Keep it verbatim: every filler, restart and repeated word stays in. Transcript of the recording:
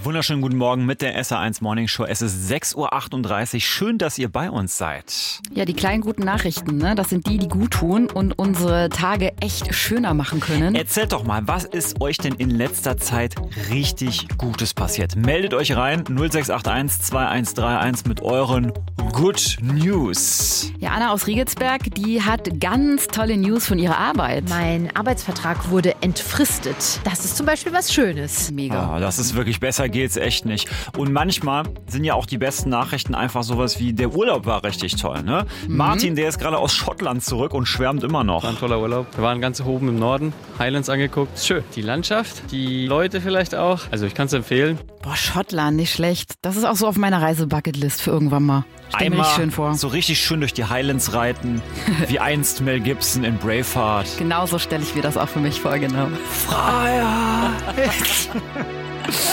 Wunderschönen guten Morgen mit der S R eins Morning Show. Es ist sechs Uhr achtunddreißig. Schön, dass ihr bei uns seid. Ja, die kleinen guten Nachrichten, ne? Das sind die, die gut tun und unsere Tage echt schöner machen können. Erzählt doch mal, was ist euch denn in letzter Zeit richtig Gutes passiert? Meldet euch rein, null sechs acht eins zwei eins drei eins mit euren Good News. Ja, Anna aus Riegelsberg, die hat ganz tolle News von ihrer Arbeit. Mein Arbeitsvertrag wurde entfristet. Das ist zum Beispiel was Schönes. Mega. Ah, das ist wirklich, besser geht's echt nicht. Und manchmal sind ja auch die besten Nachrichten einfach sowas wie, der Urlaub war richtig toll, ne? Mhm. Martin, der ist gerade aus Schottland zurück und schwärmt immer noch. War ein toller Urlaub. Wir waren ganz oben im Norden, Highlands angeguckt. Schön. Die Landschaft, die Leute vielleicht auch. Also ich kann es empfehlen. Boah, Schottland, nicht schlecht. Das ist auch so auf meiner Reisebucketlist für irgendwann mal. Stell mir richtig schön vor. So richtig schön durch die Highlands reiten, wie einst Mel Gibson in Braveheart. Genauso stelle ich mir das auch für mich vor, genau. Freiheit!